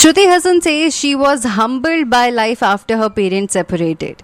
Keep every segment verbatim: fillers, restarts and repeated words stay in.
Shruti Hassan says she was humbled by life after her parents separated.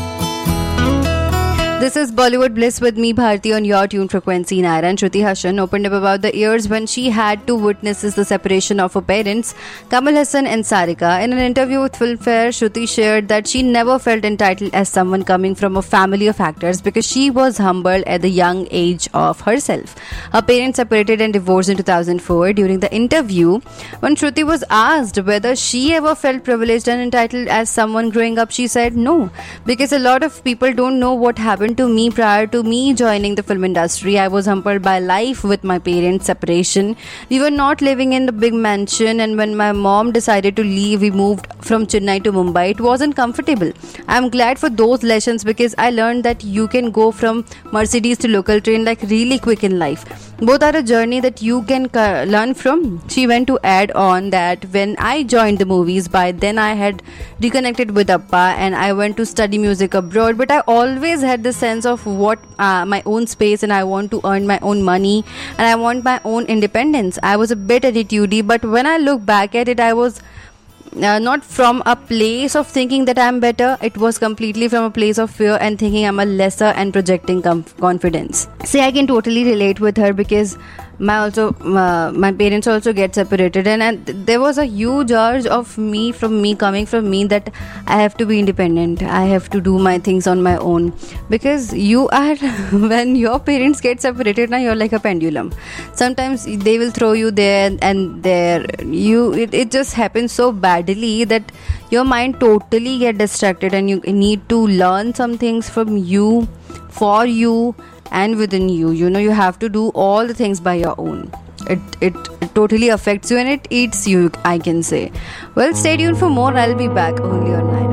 This is Bollywood Bliss with me, Bharti, on your tune frequency nine. And Shruti Hassan opened up about the years when she had to witness the separation of her parents, Kamal Hassan and Sarika. In an interview with Filmfare, Shruti shared that she never felt entitled as someone coming from a family of actors because she was humbled at the young age of herself. Her parents separated and divorced in two thousand four. During the interview, when Shruti was asked whether she ever felt privileged and entitled as someone growing up, she said no, because a lot of people don't know what happened to me prior to me joining the film industry. I was humbled by life with my parents' separation. We were not living in the big mansion, and when my mom decided to leave, we moved from Chennai to Mumbai. It wasn't comfortable. I'm glad for those lessons because I learned that you can go from Mercedes to local train like really quick in life. Both are a journey that you can uh, learn from. She went to add on that when I joined the movies, by then I had reconnected with Appa and I went to study music abroad, but I always had this sense of what uh, my own space, and I want to earn my own money and I want my own independence. I was a bit attitudey, but when I look back at it, I was uh, not from a place of thinking that I'm better. It was completely from a place of fear and thinking I'm a lesser and projecting com- confidence. See, I can totally relate with her because my also uh, my parents also get separated, and, and there was a huge urge of me from me coming from me that I have to be independent, I have to do my things on my own, because you are when your parents get separated now, you're like a pendulum. Sometimes they will throw you there and there. You it, it just happens so badly that your mind totally get distracted, and you need to learn some things from you, for you, and within you. You know, you have to do all the things by your own. It, it it totally affects you and it eats you, I can say. Well, stay tuned for more. I'll be back only on nine.